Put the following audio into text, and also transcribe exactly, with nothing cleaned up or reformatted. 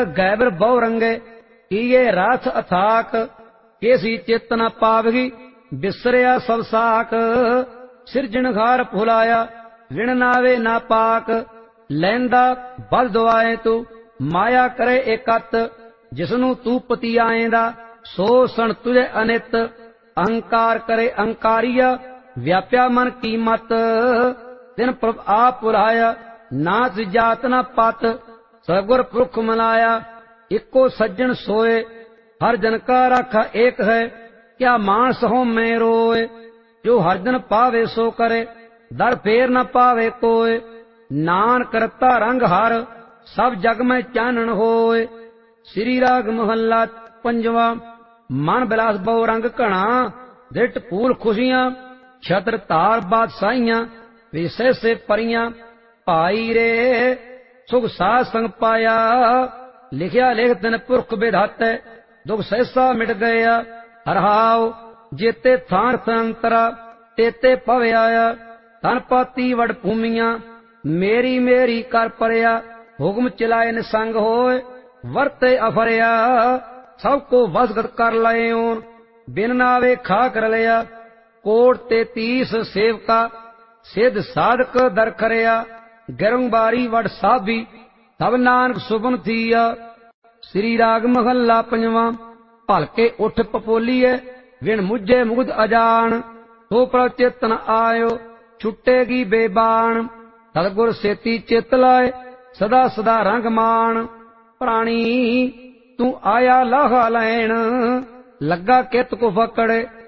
गैबर बहु रंगे किए राथ अथाक केसी चित न पावगी बिसरिया सब साक सिरजणहार फुलाया विण नावे ना पाक लैंदा बल दुआए तू माया करे एकत जिसनू तू पति आएंदा सो सण तुझे अनित अहंकार करे अहंकारिया व्याप्या मन की मत तिन प्रभ आप पुराया नाच जात न पत सगुर पुरख मलाया इको सज्जन सोए हर जन का राखा एक है क्या मानस हो मैं रोए जो हर जन पावे सो करे दर फेर न पावे कोय नान करता रंग हर सब जग में चानन होए। श्री राग महला पंजवा। मन बिलास बहु रंग घना दृट फूल खुशियां छत्र तार बादशाहियां विषय से परियां भाई रे सुख साध संग पाया लिखिया लिख दिन पुरख विधाते दुख सहसा मिट गया हरहाव जेते थान संतरा तेते पव आया धन पाती वड भूमियां मेरी मेरी कर परिया हुक्म चलाए निसंग होए वरते अफरिया सबको वसगत कर लए बिन नावे खा कर लिया कोट तेतीस सेवका सिद्ध साधक दर खरिया गिरंबारी वड साभी तब नानक सुबन थिया। श्री राग महला पंजवा। भलके उठ पपोलीए विण मुझे मुग्ध अजान तो प्रभ चेतन आयो छुटेगी बेबान सतगुर सेती चित लाए सदा सदा रंग मान प्राणी तू आया लाहा लैन लगा कित को फकड़े